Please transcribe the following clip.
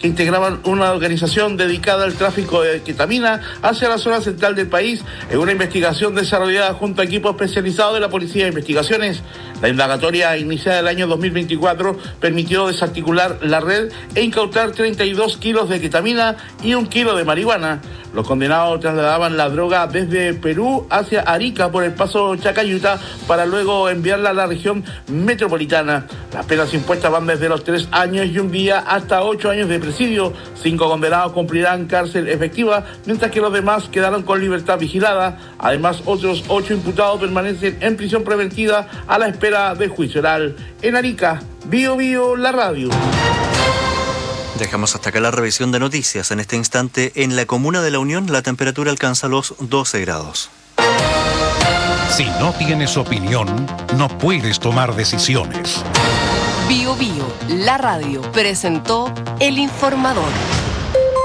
integraban una organización dedicada al tráfico de ketamina hacia la zona central del país en una investigación desarrollada junto a equipos especializados de la Policía de Investigaciones. La indagatoria iniciada el año 2024 permitió desarticular la red e incautar 32 kilos de ketamina y 1 kilo de marihuana. Los condenados trasladaban la droga desde Perú hacia Arica por el paso Chacayuta para luego enviarla a la región metropolitana. Las penas impuestas van desde los 3 años y 1 día hasta 8 años de presidio. 5 condenados cumplirán cárcel efectiva, mientras que los demás quedaron con libertad vigilada. Además, otros 8 imputados permanecen en prisión preventiva a la espera de juicio oral. En Arica, Bio Bio, la radio. Dejamos hasta acá la revisión de noticias. En este instante, en la comuna de La Unión, la temperatura alcanza los 12 grados. Si no tienes opinión, no puedes tomar decisiones. Bio Bio, la radio, presentó El Informador.